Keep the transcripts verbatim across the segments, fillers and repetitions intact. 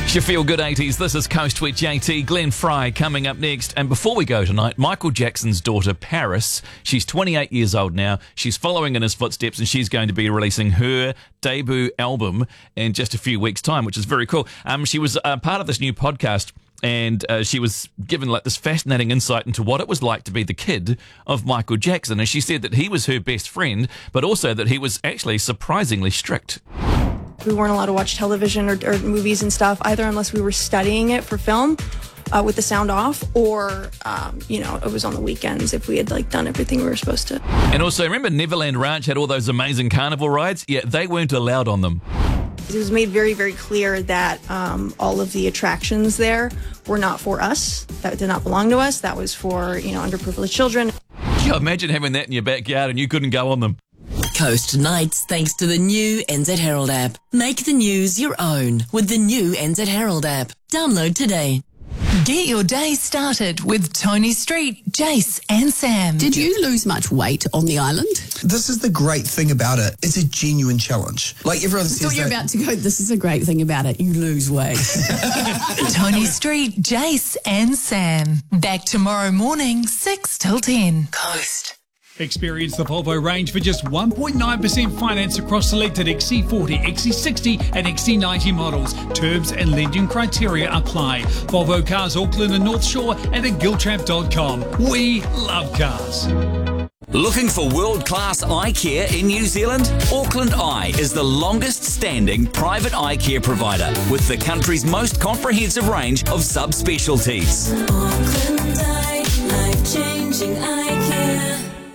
Your Feel Good eighties, this is Coast with J T. Glenn Fry coming up next. And before we go tonight, Michael Jackson's daughter, Paris, she's twenty-eight years old now. She's following in his footsteps and she's going to be releasing her debut album in just a few weeks' time, which is very cool. Um, she was uh, part of this new podcast and uh, she was given like this fascinating insight into what it was like to be the kid of Michael Jackson. And she said that he was her best friend, but also that he was actually surprisingly strict. We weren't allowed to watch television or, or movies and stuff either unless we were studying it for film uh, with the sound off, or, um, you know, it was on the weekends if we had, like, done everything we were supposed to. And also, remember Neverland Ranch had all those amazing carnival rides? Yeah, they weren't allowed on them. It was made very, very clear that um, all of the attractions there were not for us. That did not belong to us. That was for, you know, underprivileged children. Yeah, imagine having that in your backyard and you couldn't go on them. Coast Nights thanks to the new N Z Herald app. Make the news your own with the new N Z Herald app. Download today. Get your day started with Tony Street, Jace and Sam. Did you lose much weight on the island? This is the great thing about it. It's a genuine challenge. Like everyone says, I thought you were that- about to go, this is a great thing about it. You lose weight. Tony Street, Jace and Sam. Back tomorrow morning, six till ten. Coast. Experience the Volvo range for just one point nine percent finance across selected X C forty, X C sixty and X C ninety models. Terms and lending criteria apply. Volvo Cars Auckland and North Shore and at giltrap dot com. We love cars. Looking for world-class eye care in New Zealand? Auckland Eye is the longest-standing private eye care provider with the country's most comprehensive range of subspecialties. Auckland Eye, life-changing eye care.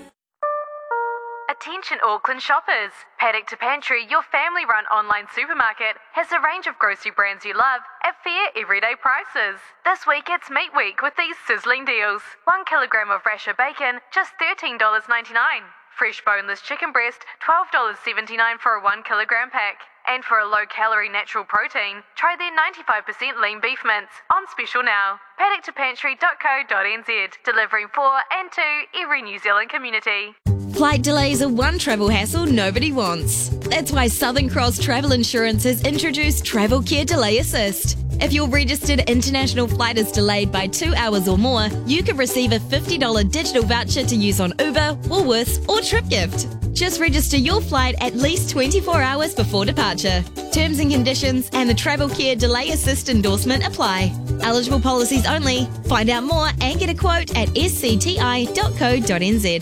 Attention Auckland shoppers! Paddock to Pantry, your family-run online supermarket, has a range of grocery brands you love at fair everyday prices. This week it's Meat Week with these sizzling deals. One kilogram of rasher bacon, just thirteen dollars ninety-nine. Fresh boneless chicken breast, twelve dollars seventy-nine for a one kilogram pack. And for a low-calorie natural protein, try their ninety-five percent lean beef mince, on special now. paddock to pantry dot co dot n z, delivering for and to every New Zealand community. Flight delays are one travel hassle nobody wants. That's why Southern Cross Travel Insurance has introduced Travel Care Delay Assist. If your registered international flight is delayed by two hours or more, you can receive a fifty dollars digital voucher to use on Uber, Woolworths or TripGift. Just register your flight at least twenty-four hours before departure. Terms and conditions and the Travel Care Delay Assist endorsement apply. Eligible policies only. Find out more and get a quote at s c t i dot co dot n z.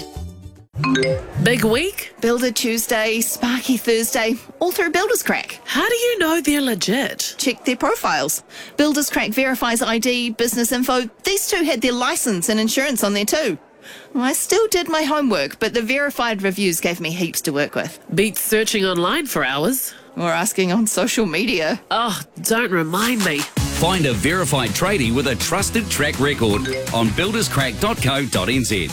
Big week? Builder Tuesday, Sparky Thursday, all through Builders Crack. How do you know they're legit? Check their profiles. Builders Crack verifies I D, business info. These two had their license and insurance on there too. I still did my homework, but the verified reviews gave me heaps to work with. Beats searching online for hours. Or asking on social media. Oh, don't remind me. Find a verified tradie with a trusted track record on builders crack dot co dot n z.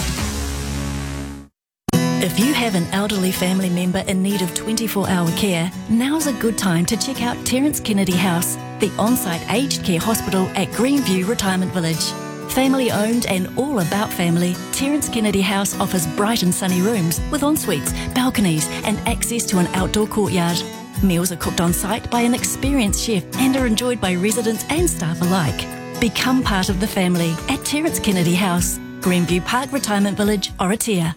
If you have an elderly family member in need of twenty-four hour care, now's a good time to check out Terence Kennedy House, the on-site aged care hospital at Greenview Retirement Village. Family owned and all about family, Terence Kennedy House offers bright and sunny rooms with en-suites, balconies and access to an outdoor courtyard. Meals are cooked on site by an experienced chef and are enjoyed by residents and staff alike. Become part of the family at Terence Kennedy House, Greenview Park Retirement Village, Oratia.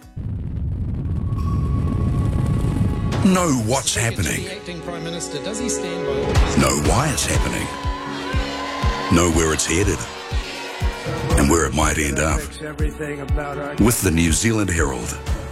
Know what's happening. Know why it's happening. Know where it's headed. And where it might end up. With the New Zealand Herald.